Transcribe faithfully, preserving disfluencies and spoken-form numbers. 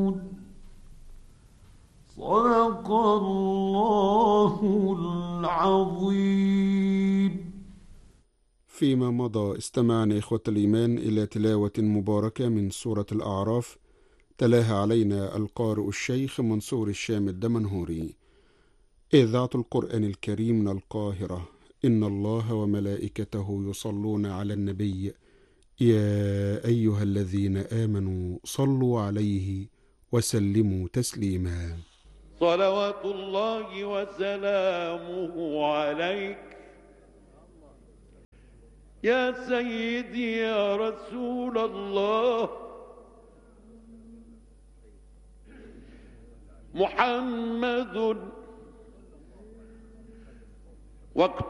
صدق الله العظيم. فيما مضى استمعنا إخوة الإيمان إلى تلاوة مباركة من سورة الأعراف، تلاها علينا القارئ الشيخ منصور الشام الدمنهوري. إذاعة القرآن الكريم من القاهرة. إن الله وملائكته يصلون على النبي، يا أيها الذين آمنوا صلوا عليه وسلموا تسليما. صلوات الله وسلامه عليك يا سيدي يا رسول الله. محمد وقت